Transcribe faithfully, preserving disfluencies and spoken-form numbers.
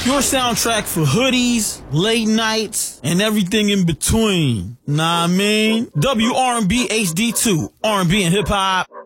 Your soundtrack for hoodies, late nights, and everything in between. Nah, I mean, W R and B H D two, R and B and hip hop.